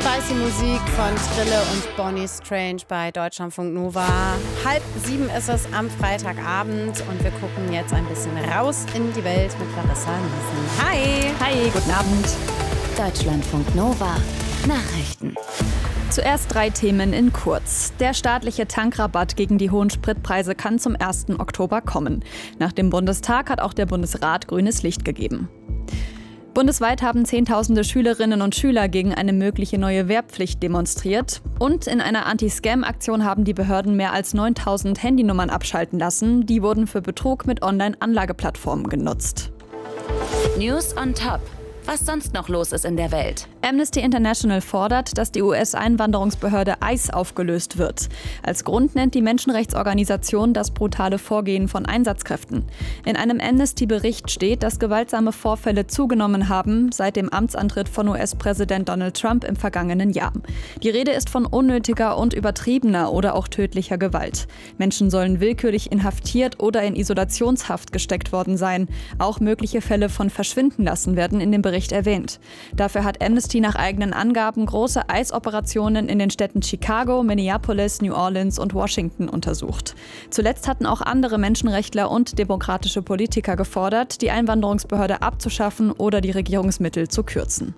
Spicy Musik von Trille und Bonnie Strange bei Deutschlandfunk Nova. 6:30 ist es am Freitagabend und wir gucken jetzt ein bisschen raus in die Welt mit Larissa Niesen. Hi! Hi, guten Abend. Deutschlandfunk Nova. Nachrichten. Zuerst 3 Themen in kurz. Der staatliche Tankrabatt gegen die hohen Spritpreise kann zum 1. Oktober kommen. Nach dem Bundestag hat auch der Bundesrat grünes Licht gegeben. Bundesweit haben Zehntausende Schülerinnen und Schüler gegen eine mögliche neue Wehrpflicht demonstriert. Und in einer Anti-Scam-Aktion haben die Behörden mehr als 9.000 Handynummern abschalten lassen. Die wurden für Betrug mit Online-Anlageplattformen genutzt. News on Top. Was sonst noch los ist in der Welt. Amnesty International fordert, dass die US-Einwanderungsbehörde ICE aufgelöst wird. Als Grund nennt die Menschenrechtsorganisation das brutale Vorgehen von Einsatzkräften. In einem Amnesty-Bericht steht, dass gewaltsame Vorfälle zugenommen haben seit dem Amtsantritt von US-Präsident Donald Trump im vergangenen Jahr. Die Rede ist von unnötiger und übertriebener oder auch tödlicher Gewalt. Menschen sollen willkürlich inhaftiert oder in Isolationshaft gesteckt worden sein. Auch mögliche Fälle von Verschwindenlassen werden in dem Bericht erwähnt. Dafür hat Amnesty nach eigenen Angaben große ICE-Operationen in den Städten Chicago, Minneapolis, New Orleans und Washington untersucht. Zuletzt hatten auch andere Menschenrechtler und demokratische Politiker gefordert, die Einwanderungsbehörde abzuschaffen oder die Regierungsmittel zu kürzen.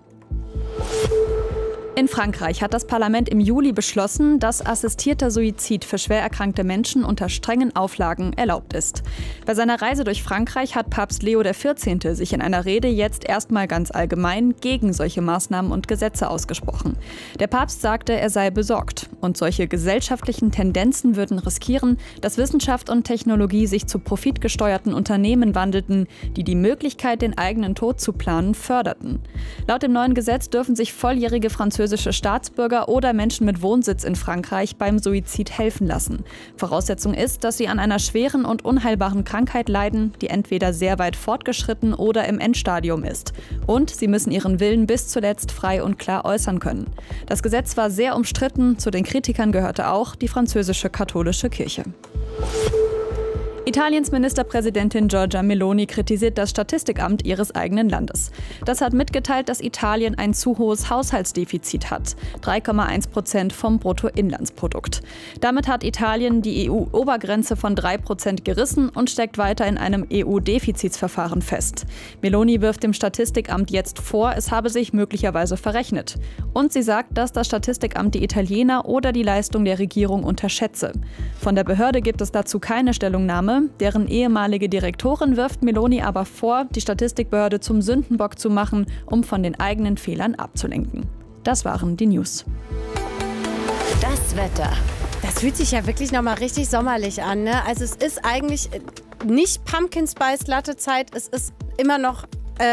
In Frankreich hat das Parlament im Juli beschlossen, dass assistierter Suizid für schwer erkrankte Menschen unter strengen Auflagen erlaubt ist. Bei seiner Reise durch Frankreich hat Papst Leo XIV. Sich in einer Rede jetzt erstmal ganz allgemein gegen solche Maßnahmen und Gesetze ausgesprochen. Der Papst sagte, er sei besorgt und solche gesellschaftlichen Tendenzen würden riskieren, dass Wissenschaft und Technologie sich zu profitgesteuerten Unternehmen wandelten, die die Möglichkeit, den eigenen Tod zu planen, förderten. Laut dem neuen Gesetz dürfen sich volljährige französische Staatsbürger oder Menschen mit Wohnsitz in Frankreich beim Suizid helfen lassen. Voraussetzung ist, dass sie an einer schweren und unheilbaren Krankheit leiden, die entweder sehr weit fortgeschritten oder im Endstadium ist. Und sie müssen ihren Willen bis zuletzt frei und klar äußern können. Das Gesetz war sehr umstritten, zu den Kritikern gehörte auch die französische katholische Kirche. Italiens Ministerpräsidentin Giorgia Meloni kritisiert das Statistikamt ihres eigenen Landes. Das hat mitgeteilt, dass Italien ein zu hohes Haushaltsdefizit hat, 3,1% vom Bruttoinlandsprodukt. Damit hat Italien die EU-Obergrenze von 3% gerissen und steckt weiter in einem EU-Defizitsverfahren fest. Meloni wirft dem Statistikamt jetzt vor, es habe sich möglicherweise verrechnet. Und sie sagt, dass das Statistikamt die Italiener oder die Leistung der Regierung unterschätze. Von der Behörde gibt es dazu keine Stellungnahme. Deren ehemalige Direktorin wirft Meloni aber vor, die Statistikbehörde zum Sündenbock zu machen, um von den eigenen Fehlern abzulenken. Das waren die News. Das Wetter. Das fühlt sich ja wirklich nochmal richtig sommerlich an, ne? Also es ist eigentlich nicht Pumpkin Spice Latte Zeit, es ist immer noch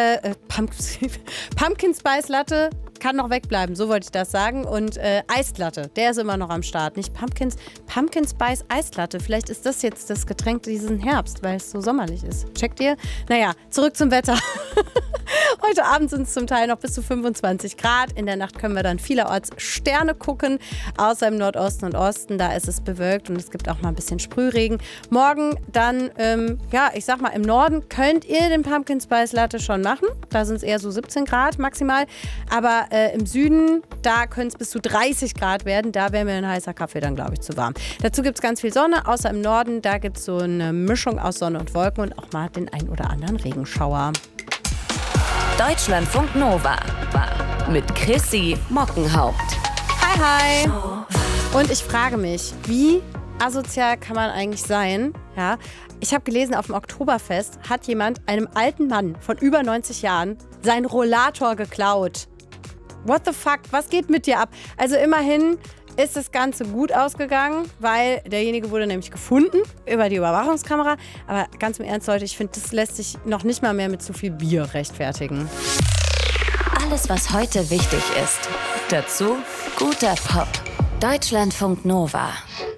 Pumpkin Spice Latte kann noch wegbleiben, so wollte ich das sagen. Und Eislatte, der ist immer noch am Start. Nicht Pumpkin Spice Eislatte. Vielleicht ist das jetzt das Getränk diesen Herbst, weil es so sommerlich ist. Checkt ihr? Naja, zurück zum Wetter. Heute Abend sind es zum Teil noch bis zu 25 Grad. In der Nacht können wir dann vielerorts Sterne gucken. Außer im Nordosten und Osten, da ist es bewölkt und es gibt auch mal ein bisschen Sprühregen. Morgen dann, ich sag mal, im Norden könnt ihr den Pumpkin Spice Latte schon machen. Da sind es eher so 17 Grad maximal. Aber im Süden, da können es bis zu 30 Grad werden. Da wäre mir ein heißer Kaffee dann, glaube ich, zu warm. Dazu gibt es ganz viel Sonne. Außer im Norden, da gibt es so eine Mischung aus Sonne und Wolken und auch mal den ein oder anderen Regenschauer. Deutschlandfunk Nova mit Chrissy Mockenhaupt. Hi, hi. Und ich frage mich, wie asozial kann man eigentlich sein? Ja, ich habe gelesen, auf dem Oktoberfest hat jemand einem alten Mann von über 90 Jahren seinen Rollator geklaut. What the fuck? Was geht mit dir ab? Also immerhin ist das Ganze gut ausgegangen, weil derjenige wurde nämlich gefunden über die Überwachungskamera. Aber ganz im Ernst, Leute, ich finde, das lässt sich noch nicht mal mehr mit zu viel Bier rechtfertigen. Alles, was heute wichtig ist. Dazu guter Pop. Deutschlandfunk Nova.